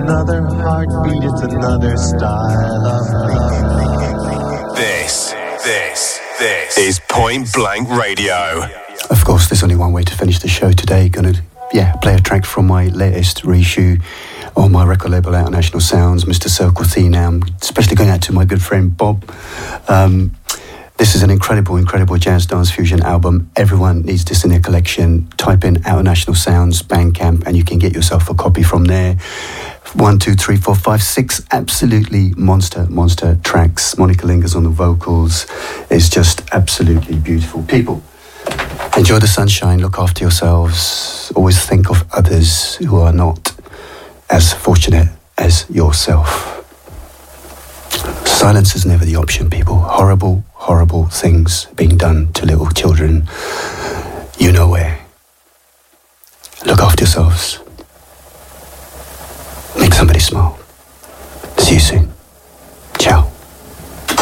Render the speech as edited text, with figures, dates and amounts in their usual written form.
another heartbeat, it's another style of thinking. This is Point Blank Radio. Of course, there's only one way to finish the show today. Gonna, play a track from my latest reissue on my record label, Out National Sounds, Mr. Circle T. Now, I'm especially going out to my good friend Bob. This is an incredible jazz dance fusion album. Everyone needs this in their collection. Type in Out National Sounds, Bandcamp, and you can get yourself a copy from there. 1, 2, 3, 4, 5, 6 absolutely monster tracks. Monica Lingers on the vocals. It's just absolutely beautiful. People, enjoy the sunshine, look after yourselves. Always think of others who are not as fortunate as yourself. Silence is never the option, people. Horrible things being done to little children. You know where. Look after yourselves. Make somebody smile.